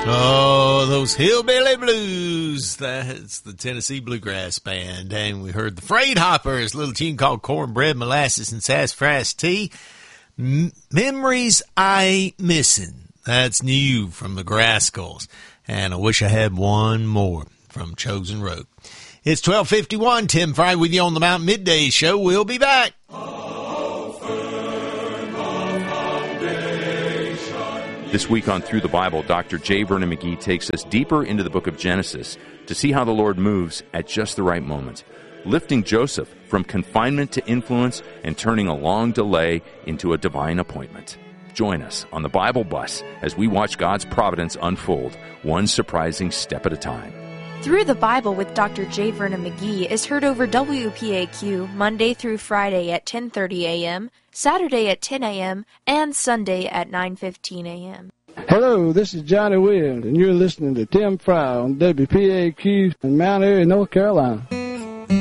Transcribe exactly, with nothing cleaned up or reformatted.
Oh, those Hillbilly Blues. That's the Tennessee Bluegrass Band. And we heard the Freight Hoppers, a little tune called Cornbread, Molasses, and Sassafras Tea. M- Memories I Ain't Missing. That's new from the Grascals. And I wish I had one more from Chosen Road. It's twelve fifty-one. Tim Fry with you on the Mount Midday Show. We'll be back. This week on Through the Bible, Doctor J. Vernon McGee takes us deeper into the book of Genesis to see how the Lord moves at just the right moment, lifting Joseph from confinement to influence and turning a long delay into a divine appointment. Join us on the Bible Bus as we watch God's providence unfold, one surprising step at a time. Through the Bible with Doctor J. Vernon McGee is heard over W P A Q Monday through Friday at ten thirty a.m., Saturday at ten a.m., and Sunday at nine fifteen a.m. Hello, this is Johnny Williams, and you're listening to Tim Fry on W P A Q in Mount Airy, North Carolina.